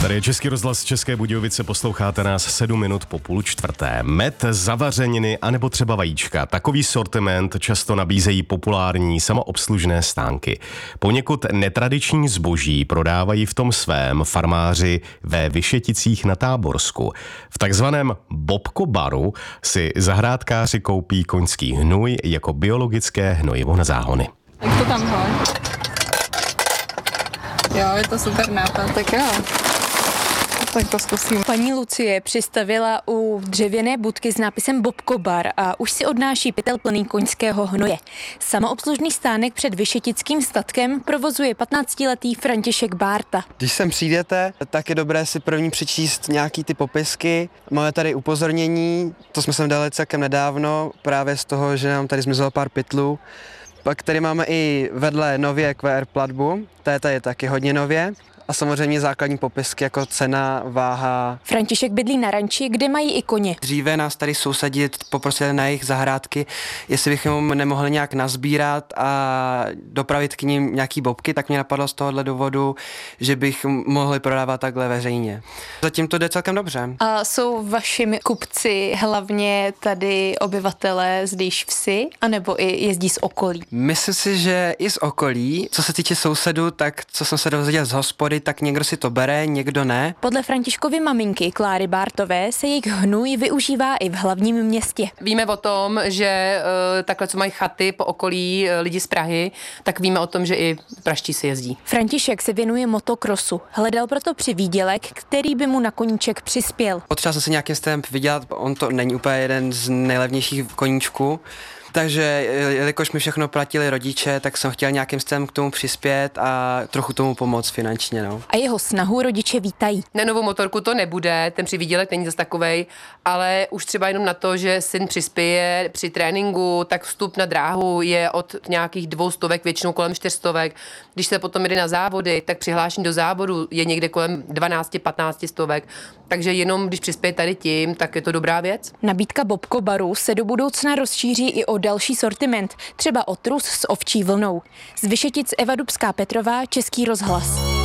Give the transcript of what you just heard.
Tady je Český rozhlas České Budějovice, posloucháte nás 7 minut po 3:30. Med, zavařeniny anebo třeba vajíčka. Takový sortiment často nabízejí populární samoobslužné stánky. Poněkud netradiční zboží prodávají v tom svém farmáři ve Vyšeticích na Táborsku. V takzvaném Bobko baru si zahrádkáři koupí koňský hnůj jako biologické hnojivo na záhony. Jak to tam hoď? Jo, je to super nápad. Tak jo. Tak to zkusím. Paní Lucie přistavila u dřevěné budky s nápisem Bobko bar a už si odnáší pytel plný koňského hnoje. Samoobslužný stánek před Vyšetickým statkem provozuje 15letý František Bárta. Když sem přijdete, tak je dobré si první přečíst nějaký ty popisky. Máme tady upozornění, to jsme sem dali celkem nedávno, právě z toho, že nám tady zmizelo pár pytlů. Pak tady máme i vedle nově QR platbu, ta je taky hodně nově. A samozřejmě základní popisky jako cena, váha. František bydlí na ranči, kde mají i koně. Dříve nás tady sousedí poprosili na jejich zahrádky, jestli bychom nemohli nějak nazbírat a dopravit k ním nějaký bobky, tak mě napadlo z tohohle důvodu, že bych mohli prodávat takhle veřejně. Zatím to jde celkem dobře. A jsou vašimi kupci hlavně tady obyvatelé zdejš vsi, anebo i jezdí z okolí? Myslím si, že i z okolí. Co se týče sousedů, tak co jsem se dozvěděl z hospody, tak někdo si to bere, někdo ne. Podle Františkovy maminky Kláry Bártové se jejich hnůj využívá i v hlavním městě. Víme o tom, že takhle, co mají chaty po okolí lidi z Prahy, tak víme o tom, že i praští si jezdí. František se věnuje motokrosu. Hledal proto přivýdělek, který by mu na koníček přispěl. Potřeboval jsem si nějakým stylem vydělat, on to není úplně jeden z nejlevnějších koníčků. Takže jelikož mi všechno platili rodiče, tak jsem chtěl nějakým stylem k tomu přispět a trochu tomu pomoct finančně. No. A jeho snahu rodiče vítají. Na novou motorku to nebude, ten přivýdělek není zase takovej, ale už třeba jenom na to, že syn přispěje při tréninku, tak vstup na dráhu je od nějakých 200, většinou kolem 400. Když se potom jde na závody, tak přihlášení do závodu je někde kolem 12-15 stovek. Takže jenom když přispěje tady tím, tak je to dobrá věc. Nabídka Bobko baru se do budoucna rozšíří i o další sortiment, třeba o trus s ovčí vlnou. Z Vyšetic Eva Dubská Petrová, Český rozhlas.